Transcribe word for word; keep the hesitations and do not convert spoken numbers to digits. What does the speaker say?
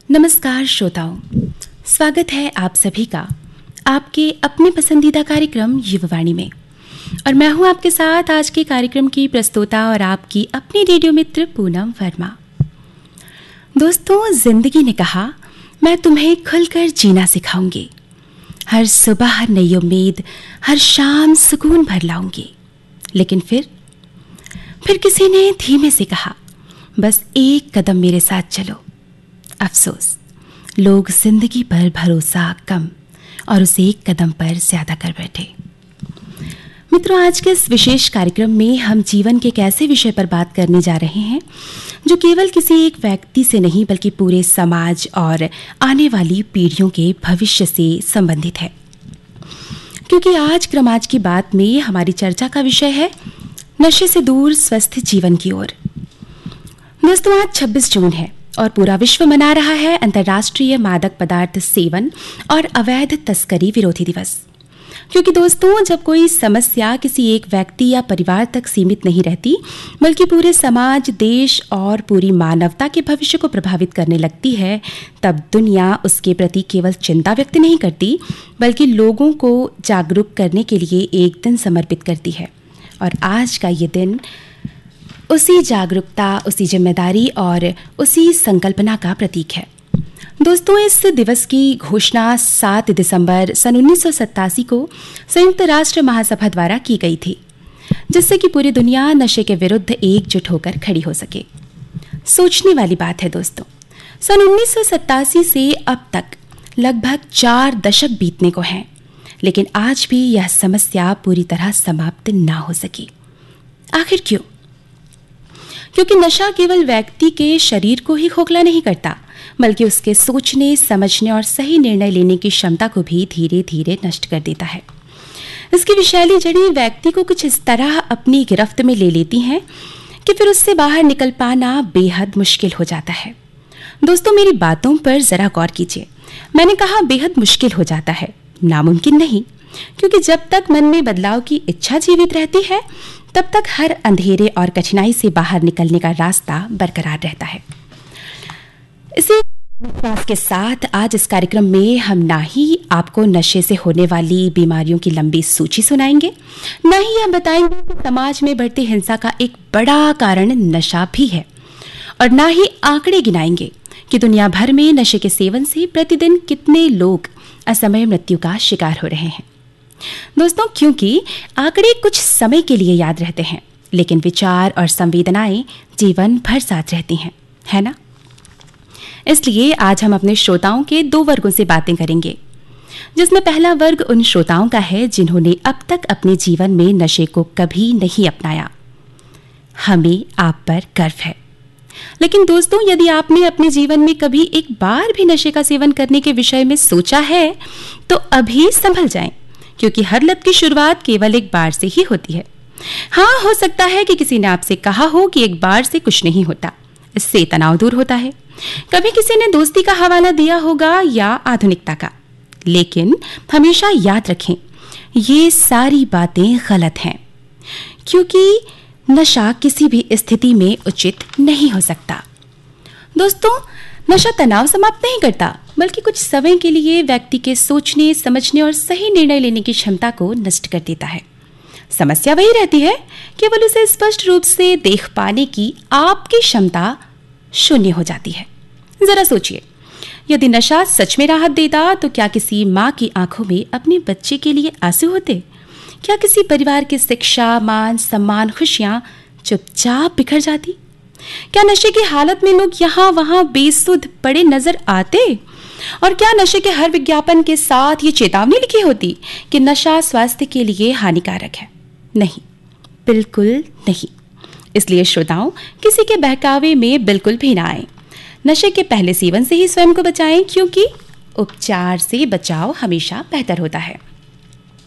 नमस्कार श्रोताओं, स्वागत है आप सभी का आपके अपने पसंदीदा कार्यक्रम युववाणी में। और मैं हूं आपके साथ आज के कार्यक्रम की प्रस्तोता और आपकी अपनी रेडियो मित्र पूनम वर्मा। दोस्तों, जिंदगी ने कहा मैं तुम्हें खुलकर जीना सिखाऊंगी, हर सुबह नई उम्मीद, हर शाम सुकून भर लाऊंगी। लेकिन फिर फिर किसी ने धीमे से कहा, बस एक कदम मेरे साथ चलो। अफसोस, लोग जिंदगी पर भरोसा कम और उसे एक कदम पर ज्यादा कर बैठे। मित्रों, आज के इस विशेष कार्यक्रम में हम जीवन के एक ऐसे विषय पर बात करने जा रहे हैं जो केवल किसी एक व्यक्ति से नहीं बल्कि पूरे समाज और आने वाली पीढ़ियों के भविष्य से संबंधित है। क्योंकि आज क्रम आज की बात में हमारी चर्चा का विषय है नशे से दूर स्वस्थ जीवन की ओर। दोस्तों, आज छब्बीस जून है और पूरा विश्व मना रहा है अंतर्राष्ट्रीय मादक पदार्थ सेवन और अवैध तस्करी विरोधी दिवस। क्योंकि दोस्तों, जब कोई समस्या किसी एक व्यक्ति या परिवार तक सीमित नहीं रहती बल्कि पूरे समाज, देश और पूरी मानवता के भविष्य को प्रभावित करने लगती है, तब दुनिया उसके प्रति केवल चिंता व्यक्त नहीं करती बल्कि लोगों को जागरूक करने के लिए एक दिन समर्पित करती है। और आज का ये दिन उसी जागरूकता, उसी जिम्मेदारी और उसी संकल्पना का प्रतीक है। दोस्तों, इस दिवस की घोषणा सात दिसंबर सन उन्नीस सौ सत्तासी को संयुक्त राष्ट्र महासभा द्वारा की गई थी, जिससे कि पूरी दुनिया नशे के विरुद्ध एकजुट होकर खड़ी हो सके। सोचने वाली बात है दोस्तों, सन उन्नीस सौ सत्तासी से अब तक लगभग चार दशक बीतने को हैं, लेकिन आज भी यह समस्या पूरी तरह समाप्त ना हो सकी। आखिर क्यों? क्योंकि नशा केवल व्यक्ति के शरीर को ही खोखला नहीं करता बल्कि उसके सोचने, समझने और सही निर्णय लेने की क्षमता को भी धीरे धीरे नष्ट कर देता है। इसकी विषैली जड़ें व्यक्ति को कुछ इस तरह अपनी गिरफ्त में ले लेती हैं कि फिर उससे बाहर निकल पाना बेहद मुश्किल हो जाता है। दोस्तों, मेरी बातों पर जरा गौर कीजिए। मैंने कहा बेहद मुश्किल हो जाता है, नामुमकिन नहीं। क्योंकि जब तक मन में बदलाव की इच्छा जीवित रहती है तब तक हर अंधेरे और कठिनाई से बाहर निकलने का रास्ता बरकरार रहता है। इसी विश्वास के साथ आज इस कार्यक्रम में हम ना ही आपको नशे से होने वाली बीमारियों की लंबी सूची सुनाएंगे, न ही हम बताएंगे कि समाज में बढ़ती हिंसा का एक बड़ा कारण नशा भी है, और ना ही आंकड़े गिनाएंगे कि दुनिया भर में नशे के सेवन से प्रतिदिन कितने लोग असमय मृत्यु का शिकार हो रहे हैं। दोस्तों, क्योंकि आंकड़े कुछ समय के लिए याद रहते हैं, लेकिन विचार और संवेदनाएं जीवन भर साथ रहती हैं, है ना? इसलिए आज हम अपने श्रोताओं के दो वर्गों से बातें करेंगे, जिसमें पहला वर्ग उन श्रोताओं का है जिन्होंने अब तक अपने जीवन में नशे को कभी नहीं अपनाया। हमें आप पर गर्व है। लेकिन दोस्तों, यदि आपने अपने जीवन में कभी एक बार भी नशे का सेवन करने के विषय में सोचा है तो अभी संभल जाएं, क्योंकि हर लत की शुरुआत केवल एक बार से ही होती है। हाँ, हो सकता है कि किसी ने आपसे कहा हो कि एक बार से कुछ नहीं होता, इससे तनाव दूर होता है। कभी किसी ने दोस्ती का हवाला दिया होगा या आधुनिकता का। लेकिन हमेशा याद रखें, ये सारी बातें गलत हैं, क्योंकि नशा किसी भी स्थिति में उचित नहीं हो सकता। दोस्तों, नशा तनाव समाप्त नहीं करता बल्कि कुछ समय के लिए व्यक्ति के सोचने, समझने और सही निर्णय लेने की क्षमता को नष्ट कर देता है। समस्या वही रहती है, केवल उसे स्पष्ट रूप से देख पाने की आपकी क्षमता शून्य हो जाती है। जरा सोचिए, यदि नशा सच में राहत देता तो क्या किसी माँ की आंखों में अपने बच्चे के लिए आंसू होते? क्या किसी परिवार की शिक्षा, मान, सम्मान, खुशियां चुपचाप बिखर जाती? क्या नशे की हालत में लोग यहाँ वहां बेसुध पड़े नजर आते? और क्या नशे के हर विज्ञापन के साथ ये चेतावनी लिखी होती कि नशा स्वास्थ्य के लिए हानिकारक है? नहीं, बिल्कुल नहीं। इसलिए श्रोताओं, किसी के बहकावे में बिल्कुल भी ना आए। नशे के पहले सेवन से ही स्वयं को बचाएं, क्योंकि उपचार से बचाव हमेशा बेहतर होता है।